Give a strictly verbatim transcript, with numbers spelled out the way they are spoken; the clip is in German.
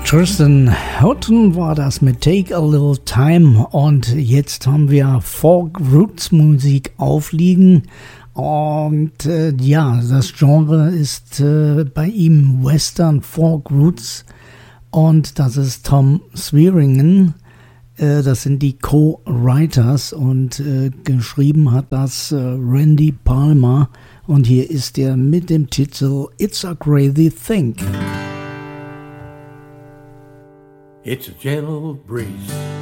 Tristan Houghton war das mit Take a Little Time und jetzt haben wir Folk Roots Musik aufliegen und äh, ja, das Genre ist äh, bei ihm Western Folk Roots und das ist Tom Swearingen, äh, das sind die Co-Writers und äh, geschrieben hat das äh, Randy Palmer und hier ist er mit dem Titel It's a Crazy Thing. It's a gentle breeze